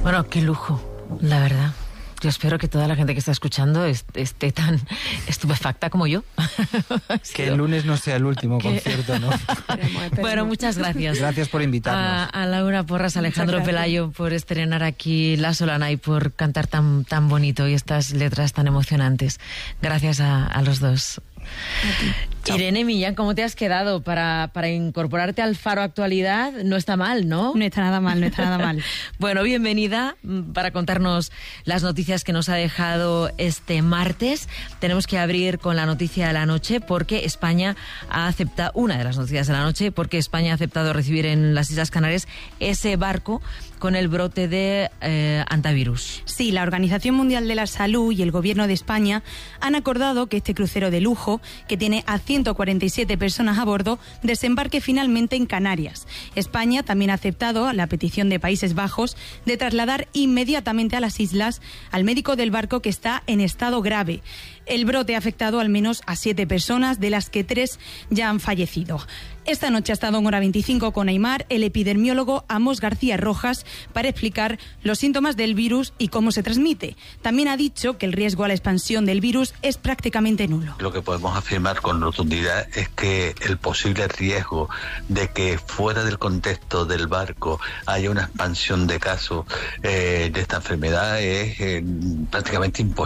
Bueno, qué lujo, la verdad. Yo espero que toda la gente que está escuchando esté tan estupefacta como yo. Que el lunes no sea el último concierto, ¿no? Bueno, muchas gracias. Gracias por invitarnos. A Laura Porras, Alejandro Pelayo por estrenar aquí La Solana y por cantar tan bonito y estas letras tan emocionantes. Gracias a los dos. Irene Millán, ¿cómo te has quedado para incorporarte al Faro Actualidad? No está mal, ¿no? No está nada mal, no está nada mal. Bueno, bienvenida para contarnos las noticias que nos ha dejado este martes. Tenemos que abrir con la noticia de la noche porque España ha aceptado, una de las noticias de la noche, porque España ha aceptado recibir en las Islas Canarias ese barco con el brote de hantavirus. Sí, la Organización Mundial de la Salud y el Gobierno de España han acordado que este crucero de lujo, que tiene a 147 personas a bordo, desembarque finalmente en Canarias. España también ha aceptado la petición de Países Bajos de trasladar inmediatamente a las islas al médico del barco que está en estado grave. El brote ha afectado al menos a 7 personas, de las que 3 ya han fallecido. Esta noche ha estado en Hora 25 con Aimar el epidemiólogo Amos García Rojas para explicar los síntomas del virus y cómo se transmite. También ha dicho que el riesgo a la expansión del virus es prácticamente nulo. Lo que podemos afirmar con rotundidad es que el posible riesgo de que fuera del contexto del barco haya una expansión de casos de esta enfermedad es prácticamente imposible.